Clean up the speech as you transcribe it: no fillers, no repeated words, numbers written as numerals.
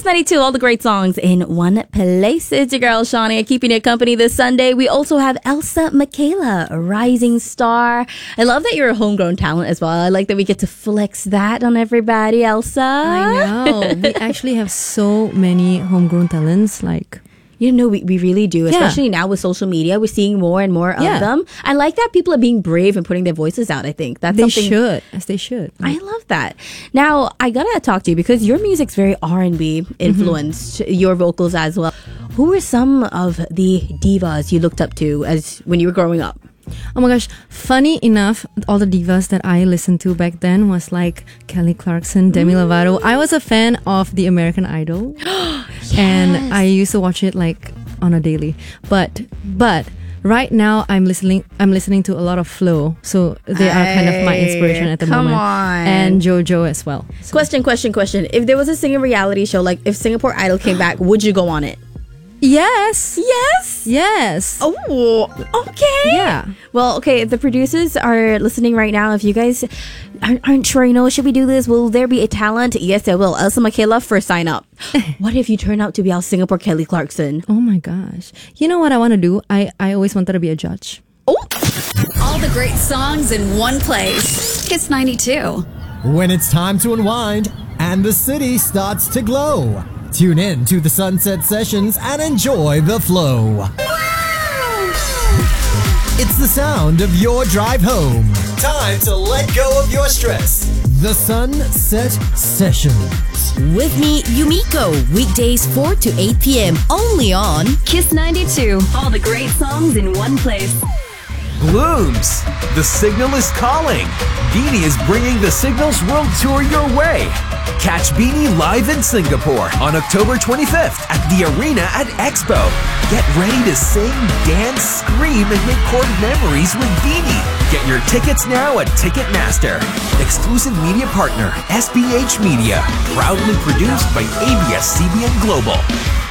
Kiss 92, all the great songs in one place. It's your girl, Shania, keeping you company this Sunday. We also have Elsa Michaela, a rising star. I love that you're a homegrown talent as well. I like that we get to flex that on everybody, Elsa. I know. We actually have so many homegrown talents, like... You know, we really do, especially now with social media. We're seeing more and more of them. I like that people are being brave and putting their voices out, I think. That's they something should, as they should. I love that. Now, I gotta talk to you because your music's very R&B influenced, your vocals as well. Who were some of the divas you looked up to as when you were growing up? Oh my gosh, funny enough, all the divas that I listened to back then was like Kelly Clarkson, Demi Lovato. I was a fan of the American Idol. And I used to watch it like on a daily. But right now I'm listening to a lot of Flo. So they are kind of my inspiration at the moment. On. And JoJo as well. So. Question. If there was a singing reality show, like if Singapore Idol came back, would you go on it? Yes. Oh, okay. Yeah. Well, okay, if the producers are listening right now, if you guys aren't sure, should we do this? Will there be a talent? Yes, there will. Elsa Michaela, first sign up. What if you turn out to be our Singapore Kelly Clarkson? Oh my gosh. You know what I want to do? I always wanted to be a judge. Oh. All the great songs in one place. Kiss 92. When it's time to unwind and the city starts to glow, tune in to the Sunset Sessions and enjoy the flow. It's the sound of your drive home. Time to let go of your stress. The Sunset Sessions. With me, Yumiko, weekdays 4 to 8 p.m. only on Kiss 92. All the great songs in one place. Blooms. The Signal is calling. Beanie is bringing the Signal's World Tour your way. Catch Beanie live in Singapore on October 25th at the Arena at Expo. Get ready to sing, dance, scream, and record memories with Beanie. Get your tickets now at Ticketmaster. Exclusive media partner, SBH Media. Proudly produced by ABS-CBN Global.